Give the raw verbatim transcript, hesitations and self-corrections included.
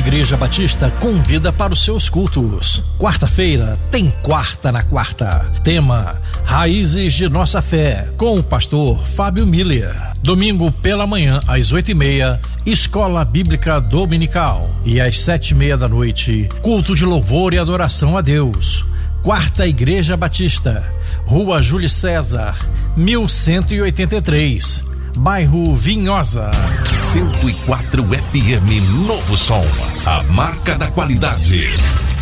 Igreja Batista convida para os seus cultos. Quarta-feira tem Quarta na Quarta. Tema: Raízes de Nossa Fé, com o pastor Fábio Miller. Domingo pela manhã, às oito e meia, Escola Bíblica Dominical. E às sete e meia da noite, culto de louvor e adoração a Deus. Quarta Igreja Batista, Rua Júlio César, mil cento e oitenta e três, bairro Vinhosa. cento e quatro F M Novo Som, a marca da qualidade.